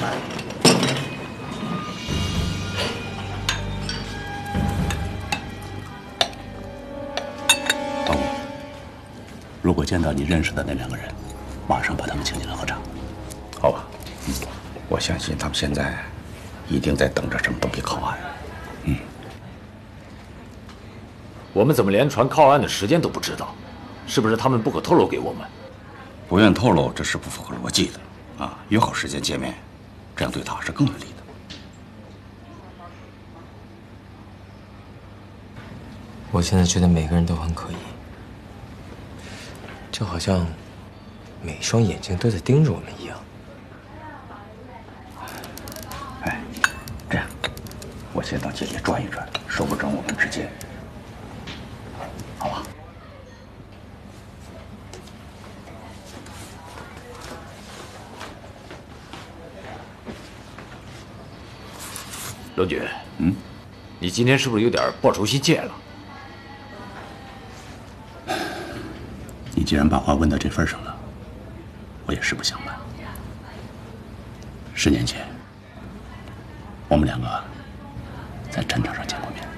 来。老五，如果见到你认识的那2个人，马上把他们请进来喝茶。 好吧，我相信他们现在一定在等着什么东西靠岸。 我们怎么连船靠岸的时间都不知道？是不是他们不可透露给我们？ 不愿透露，这是不符合逻辑的啊！约好时间见面，这样对他是更有利的。 我现在觉得每个人都很可疑，就好像每一双眼睛都在盯着我们一样。 哎，这样，我先到街里转一转，说不准我们直接，好吧？ 罗局，你今天是不是有点报仇心切了？ 你既然把话问到这份上了，我也实不相瞒。10年前，我们2个在战场上见过面。